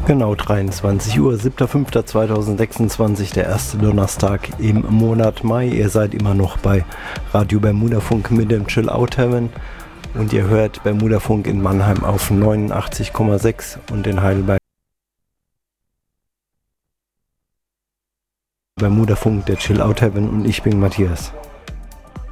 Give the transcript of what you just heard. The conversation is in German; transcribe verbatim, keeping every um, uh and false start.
Genau, dreiundzwanzig Uhr, siebter fünfter zweitausendsechsundzwanzig, der erste Donnerstag im Monat Mai. Ihr seid immer noch bei Radio Bermudafunk mit dem Chill Out Heaven und ihr hört Bermudafunk in Mannheim auf neunundachtzig Komma sechs und in Heidelberg Bermudafunk, der Chill Out Heaven, und ich bin Matthias.